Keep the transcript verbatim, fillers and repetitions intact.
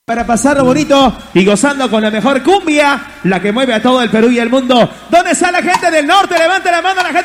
Para pasarlo bonito y gozando con la mejor cumbia, la que mueve a todo el Perú y el mundo. ¿Dónde está la gente del norte? Levante la mano a la gente.